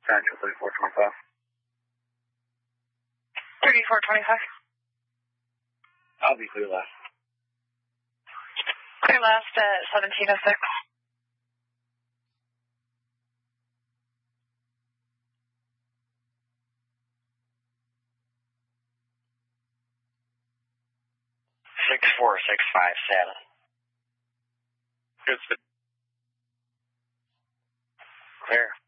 Central 3425. 3425. I'll be clear left. Clear left at 1706. Six four six five seven. Good. Clear.